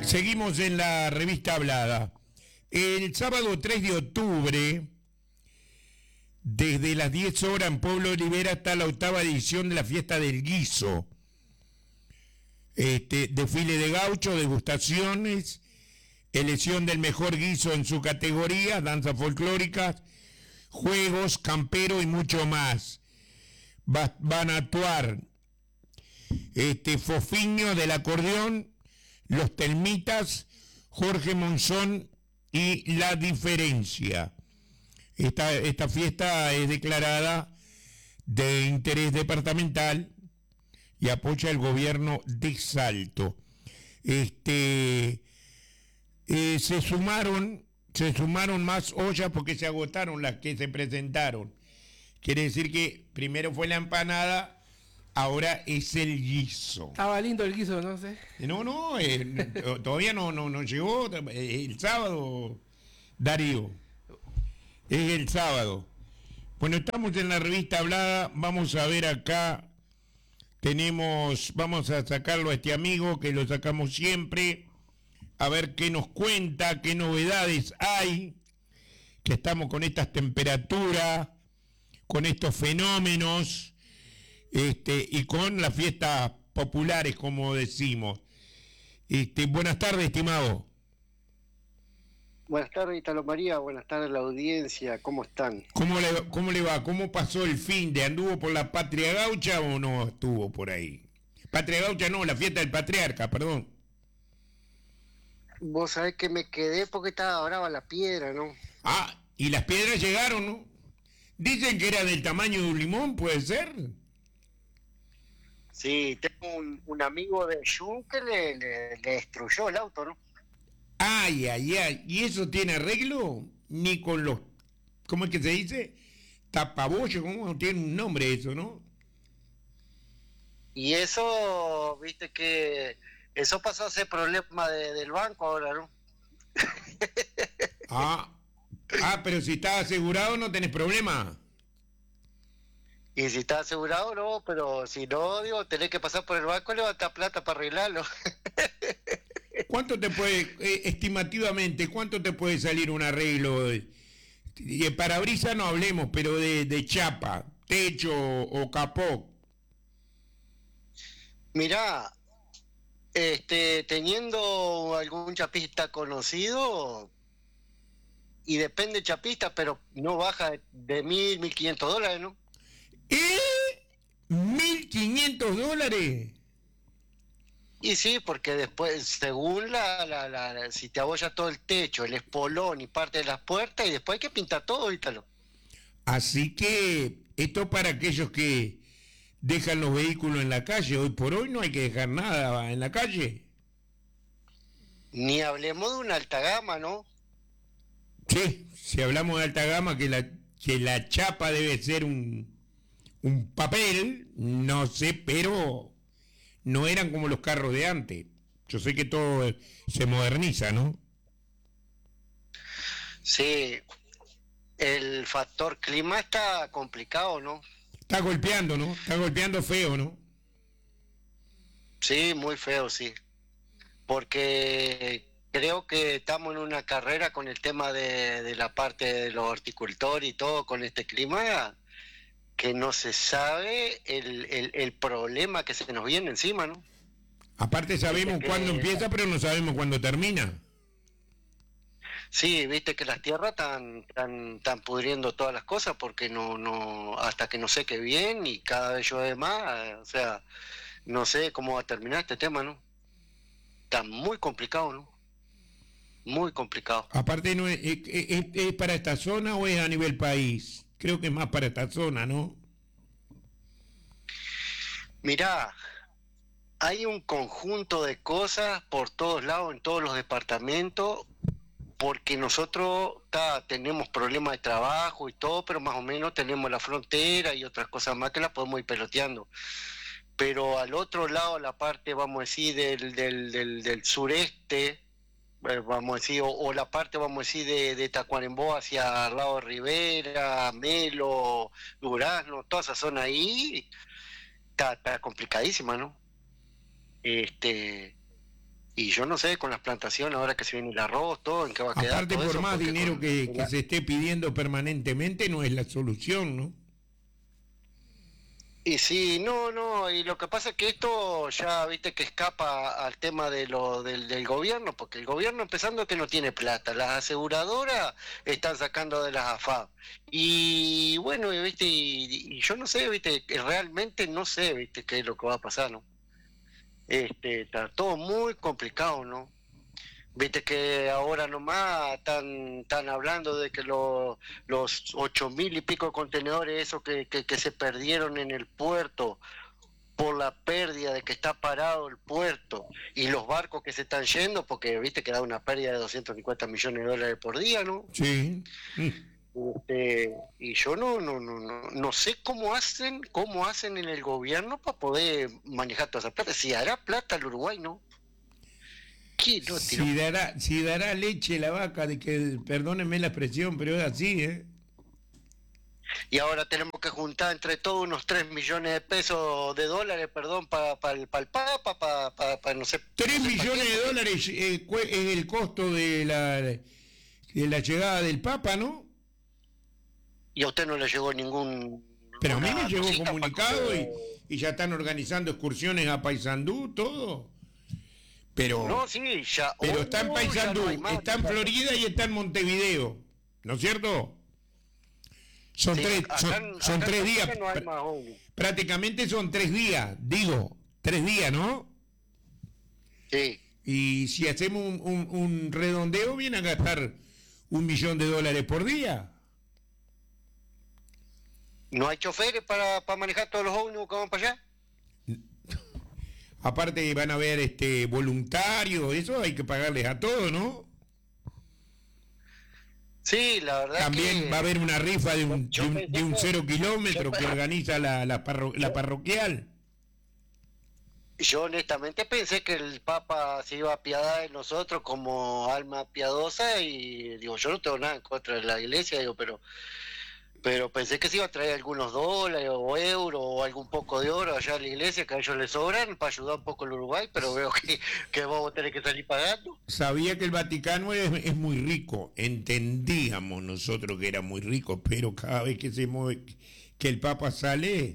Seguimos en la revista Hablada. El sábado 3 de octubre, desde las 10 horas en Pueblo Olivera, está la 8ª edición de la Fiesta del Guiso. Desfile de gaucho, degustaciones, elección del mejor guiso en su categoría, danzas folclóricas, juegos, campero y mucho más. Van a actuar Fofiño del acordeón, Los Telmitas, Jorge Monzón y La Diferencia. Esta fiesta es declarada de interés departamental y apoya el gobierno de Salto. Se sumaron más ollas porque se agotaron las que se presentaron. Quiere decir que primero fue la empanada, ahora es el guiso. Estaba lindo el guiso, no sé. No, todavía no llegó. El sábado, Darío. Es el sábado. Bueno, estamos en la revista Hablada. Vamos a ver acá. Vamos a sacarlo a este amigo, que lo sacamos siempre. A ver qué nos cuenta, qué novedades hay. Que estamos con estas temperaturas, con estos fenómenos. Y con las fiestas populares, como decimos. Buenas tardes, estimado. Buenas tardes, Italo María, buenas tardes a la audiencia, ¿cómo están? ¿Cómo le va? ¿Cómo pasó el fin de? ¿Anduvo por la Patria Gaucha o no estuvo por ahí? Patria Gaucha no, la fiesta del Patriarca, perdón. Vos sabés que me quedé porque estaba brava la piedra, ¿no? Ah, y las piedras llegaron, ¿no? Dicen que era del tamaño de un limón, ¿puede ser? Sí, tengo un amigo de Yu que le destruyó el auto, ¿no? Ay, ¿y eso tiene arreglo? Ni con los, ¿cómo es que se dice? Tapabollos, ¿cómo tiene un nombre eso, no? Y eso, viste que eso pasó a ser problema del banco ahora, ¿no? Pero si está asegurado no tenés problema. Y si está asegurado, no, pero si no, digo, tenés que pasar por el banco y levantar plata para arreglarlo. ¿Cuánto te puede, estimativamente, cuánto te puede salir un arreglo? De parabrisas no hablemos, pero de chapa, techo o capó. Mirá, teniendo algún chapista conocido, y depende chapista, pero no baja de $1,500, ¿no? $1,500. Y sí, porque después, según si te abolla todo el techo, el espolón y parte de las puertas, y después hay que pintar todo, Ítalo. Así que esto para aquellos que dejan los vehículos en la calle. Hoy por hoy no hay que dejar nada en la calle. Ni hablemos de una alta gama, ¿no? Sí, si hablamos de alta gama, que la chapa debe ser un papel, no sé, pero no eran como los carros de antes. Yo sé que todo se moderniza, ¿no? Sí, el factor clima está complicado, ¿no? Está golpeando, ¿no? Está golpeando feo, ¿no? Sí, muy feo, sí. Porque creo que estamos en una carrera con el tema de la parte de los horticultores y todo, con este clima, que no se sabe el problema que se nos viene encima, ¿no? Aparte sabemos cuándo empieza, pero no sabemos cuándo termina. Sí, viste que las tierras están pudriendo todas las cosas porque no hasta que no seque bien y cada vez llueve más, o sea, no sé cómo va a terminar este tema, ¿no? Está muy complicado, ¿no? Muy complicado. Aparte, no ¿es para esta zona o es a nivel país? Creo que es más para esta zona, ¿no? Mirá, hay un conjunto de cosas por todos lados, en todos los departamentos, porque nosotros tenemos problemas de trabajo y todo, pero más o menos tenemos la frontera y otras cosas más que las podemos ir peloteando. Pero al otro lado, la parte, vamos a decir, del sureste, vamos a decir, o la parte, vamos a decir, de Tacuarembó hacia el lado de Rivera, Melo, Durazno, toda esa zona ahí, está complicadísima, ¿no? Y yo no sé con las plantaciones, ahora que se viene el arroz, todo, en qué va a quedar. Aparte, Todo por eso, más porque dinero que se esté pidiendo permanentemente, no es la solución, ¿no? Y sí, no, no, y lo que pasa es que esto ya, viste, que escapa al tema del gobierno, porque el gobierno empezando que no tiene plata, las aseguradoras están sacando de las AFAP. Y bueno, viste, y yo no sé, viste, que realmente no sé, viste, qué es lo que va a pasar, ¿no? Está todo muy complicado, ¿no? Viste que ahora nomás están hablando de que los 8.000 y pico de contenedores, esos que se perdieron en el puerto por la pérdida de que está parado el puerto y los barcos que se están yendo, porque viste que da una pérdida de 250 millones de dólares por día, ¿no? Sí. Y yo no sé cómo hacen en el gobierno para poder manejar toda esa plata. Si hará plata el Uruguay, ¿no? ¿Qué no, tiro? Si dará leche la vaca, de que, perdónenme la expresión, pero es así, ¿eh? Y ahora tenemos que juntar entre todos unos 3 millones de pesos, de dólares, perdón, para el Papa, para no sé. 3 no sé pa' millones qué, de porque- dólares es el costo de la llegada del Papa, ¿no? Y a usted no le llegó ningún. Pero a mí me Una llegó cosita para comunicado y ya están organizando excursiones a Paysandú, todo. Pero, No, sí, ya. pero está en Ya Paysandú, no hay más. está en Florida y está en Montevideo, ¿no es cierto? Son Sí, tres, acá, son acá en 3 días, Colombia no hay más ómnibus. prácticamente son 3 días, digo, 3 días, ¿no? Sí. Y si hacemos un redondeo, viene a gastar $1 millón por día. ¿No hay choferes para manejar todos los ómnibus que van para allá? Aparte van a haber voluntarios, eso hay que pagarles a todos, ¿no? Sí, la verdad También que va a haber una rifa de un, yo de un, pensé de un que- 0 kilómetro yo, que organiza la yo- parroquial. yo honestamente pensé que el Papa se iba a apiadar de nosotros como alma piadosa y digo, yo no tengo nada en contra de la iglesia, digo, pero pensé que se iba a traer algunos dólares o euros o algún poco de oro allá a la iglesia que a ellos les sobran para ayudar un poco al Uruguay, pero veo que vamos a tener que salir pagando. Sabía que el Vaticano es muy rico, entendíamos nosotros que era muy rico, pero cada vez que se mueve, que el Papa sale,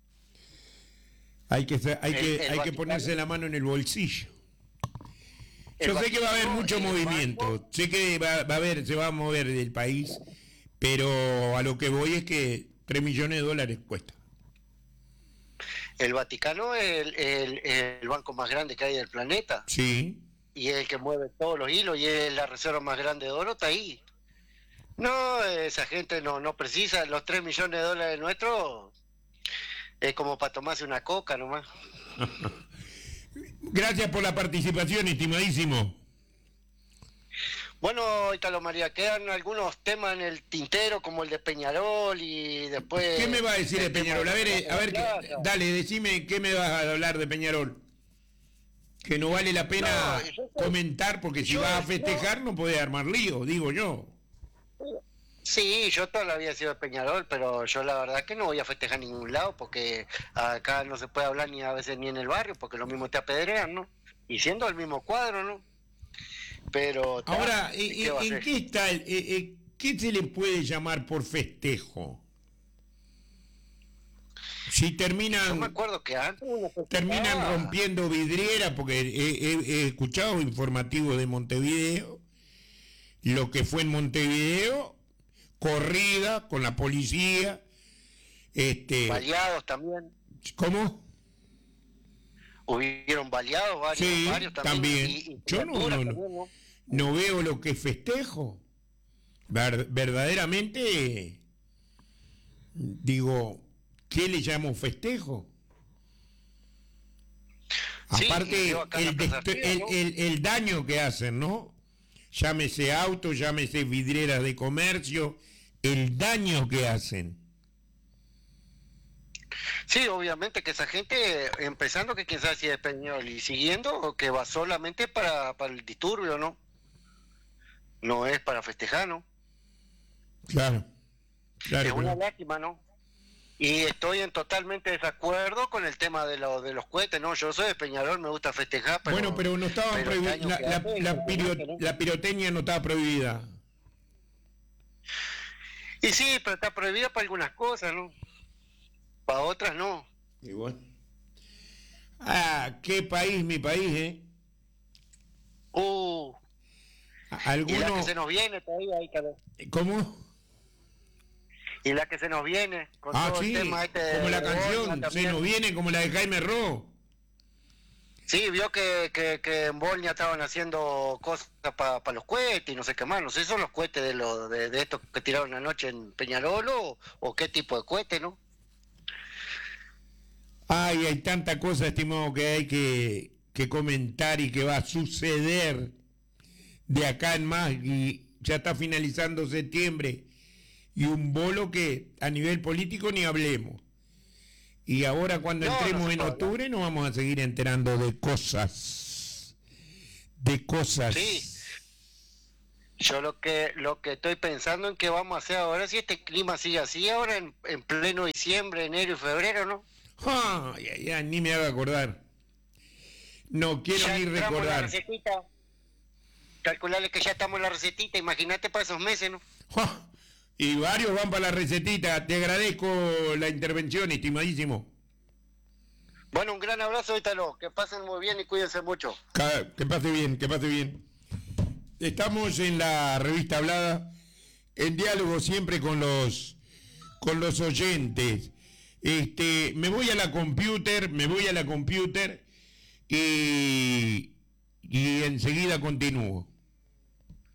hay El que Vaticano, ponerse la mano en el bolsillo. el Yo sé que va a haber Vaticano, mucho el movimiento, banco, sé que se va a mover del país, pero a lo que voy es que 3 millones de dólares cuesta. el Vaticano es el banco más grande que hay del planeta Sí, y es el que mueve todos los hilos y es la reserva más grande de oro, está ahí. No, esa gente no precisa, los 3 millones de dólares nuestros es como para tomarse una coca nomás. gracias por la participación, estimadísimo. Bueno, Italo María, quedan algunos temas en el tintero como el de Peñarol y después... ¿Qué me va a decir de el tema Peñarol? de A ver, Plaza. dale, decime qué me vas a hablar de Peñarol. Que no vale la pena No, yo sé- comentar porque si yo- vas a festejar no podés armar lío, digo yo. Sí, yo toda la vida he sido de Peñarol, pero yo la verdad que no voy a festejar en ningún lado porque acá no se puede hablar ni a veces ni en el barrio porque lo mismo te apedrean, ¿no? Y siendo el mismo cuadro, ¿no? Pero... Ahora, ¿qué va a ¿en hacer? qué está, qué se le puede llamar por festejo? Si Yo me terminan acuerdo que antes uno terminan festejaba. rompiendo vidriera, porque he escuchado informativos de Montevideo, lo que fue en Montevideo, corrida con la policía, Baleados también. ¿cómo? Hubieron baleados Sí, varios también. Y Yo no, criaturas no, también, ¿no? no veo lo que es festejo. Verdaderamente, digo, ¿qué le llamo festejo? Sí, y Aparte, yo acá en la Plaza Artigas, ¿no? el daño que hacen, ¿no? Llámese autos, llámese vidrieras de comercio, el daño que hacen. Sí, obviamente que esa gente, empezando que quién sabe si es español y siguiendo, que va solamente para el disturbio, ¿no? No es para festejar, ¿no? Claro, Es claro. una Claro. lástima, ¿no? Y estoy en totalmente desacuerdo con el tema de los cohetes, ¿no? Yo soy de Peñarol, me gusta festejar, pero... Bueno, pero no estaban pero este año que hace, la pirotecnia no estaba prohibida. Y sí, pero está prohibida para algunas cosas, ¿no? Para otras no. Igual. Ah, qué país, mi país, ¿eh? Y la que se nos viene todavía, ahí, ¿Cómo? Y la que se nos viene, con todo sí, el tema como la canción, se nos viene como la de Jaime Ross. Sí, vio que en Bolnia estaban haciendo cosas para los cohetes y no sé qué más. No sé, ¿son los cohetes de estos que tiraron anoche en Peñarol o qué tipo de cohete, no? Ay, hay tanta cosa, estimado, que hay que comentar y que va a suceder de acá en más. Y ya está finalizando septiembre. Y un bolo que a nivel político ni hablemos. Y ahora cuando entremos en octubre nos vamos a seguir enterando de cosas. Sí. Yo lo que estoy pensando en qué vamos a hacer ahora, si este clima sigue así, ahora en pleno diciembre, enero y febrero, ¿no? Ya, ni me haga acordar. No quiero ni recordar. Calcularle que ya estamos en la recetita, imagínate para esos meses, ¿no? Y varios van para la recetita. Te agradezco la intervención, estimadísimo. Bueno, un gran abrazo, Ítalo. Que pasen muy bien y cuídense mucho. Que pase bien, que pase bien. Estamos en la revista Hablada, en diálogo siempre con los oyentes. Me voy a la computer y enseguida continúo.